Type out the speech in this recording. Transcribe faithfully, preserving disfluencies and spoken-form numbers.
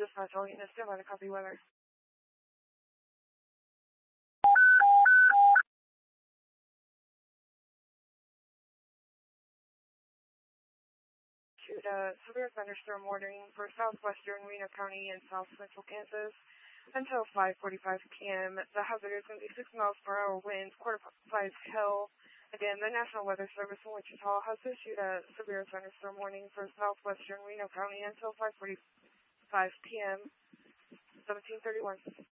dispatch all units, stand by to copy weather. Shoot a severe thunderstorm warning for southwestern Reno County and south central Kansas until five forty-five p m The hazard is going to be six miles per hour winds, quarter five hail. Again, the National Weather Service in Wichita has issued a severe thunderstorm warning for southwestern Reno County until five forty-five p m seventeen thirty-one.